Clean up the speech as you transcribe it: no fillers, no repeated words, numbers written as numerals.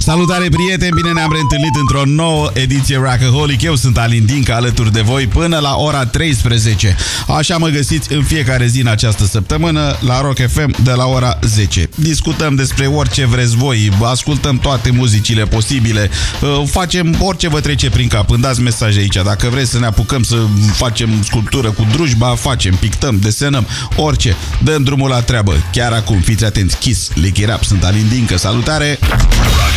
Salutare, prieteni! Bine ne-am reîntâlnit într-o nouă ediție Rockaholic. Eu sunt Alin Dinca, alături de voi până la ora 13. Așa mă găsiți în fiecare zi în această săptămână la Rock FM de la ora 10. Discutăm despre orice vreți voi, ascultăm toate muzicile posibile, facem orice vă trece prin cap. Îmi dați mesaje aici. Dacă vreți să ne apucăm să facem sculptură cu drujba, facem, pictăm, desenăm, orice. Dăm drumul la treabă. Chiar acum, fiți atenți. Kiss, Lick It Up, sunt Alin Dinca. Salutare!